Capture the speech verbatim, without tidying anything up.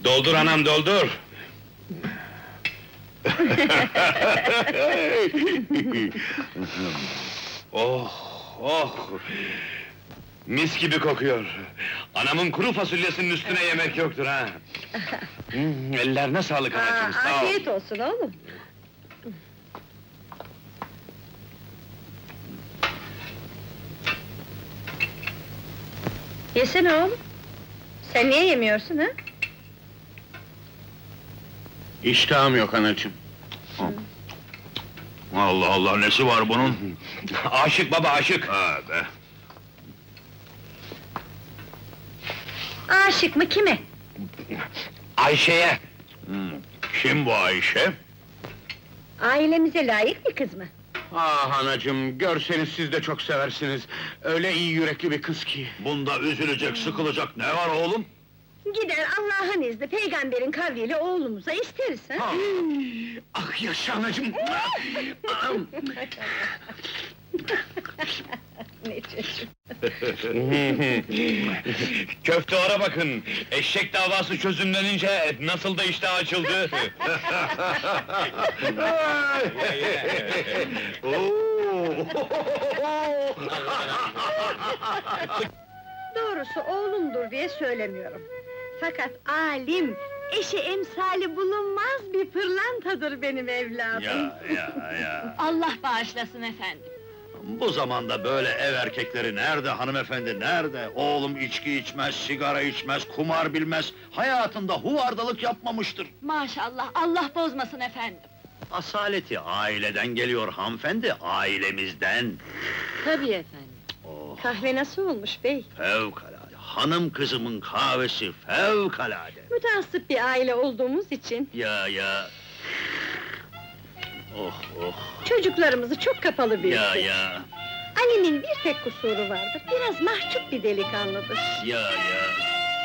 Doldur anam, doldur! Oh, oh! Mis gibi kokuyor! Anamın kuru fasulyesinin üstüne yemek yoktur ha! Hmm, ellerine sağlık anacığım, sağ ol! Afiyet olsun oğlum! Yesene oğlum! Sen niye yemiyorsun ha? İştahım yok anacığım. Allah Allah, nesi var bunun? Aşık baba, aşık! Ha be! Aşık mı, kime? Ayşe'ye! Hmm, kim bu Ayşe? Ailemize layık bir kız mı? Ah anacığım, görseniz siz de çok seversiniz. Öyle iyi yürekli bir kız ki. Bunda üzülecek, sıkılacak ne var oğlum? Gider Allah'ın izni, peygamberin kavliyle oğlumuza isteriz ha? Ha! Ah yaşa anacığım! Anam! Ne çocuk! Köftelara bakın! Eşek davası çözümlenince nasıl da iştah açıldı! Doğrusu oğlumdur diye söylemiyorum. Fakat alim, eşi emsali bulunmaz bir pırlantadır benim evladım. Ya ya ya! Allah bağışlasın efendim. Bu zamanda böyle ev erkekleri nerede hanımefendi, nerede? Oğlum içki içmez, sigara içmez, kumar bilmez, hayatında huvardalık yapmamıştır. Maşallah, Allah bozmasın efendim. Asaleti aileden geliyor hanımefendi, ailemizden. Tabii efendim. Oh, Kahve nasıl olmuş bey? fevkalade, hanım kızımın kahvesi fevkalade. Mütehassıp bir aile olduğumuz için Ya ya! Oh oh! çocuklarımızı çok kapalı büyüttük. Ya ya! Ali'nin bir tek kusuru vardır, biraz mahcup bir delikanlıdır. Ya ya!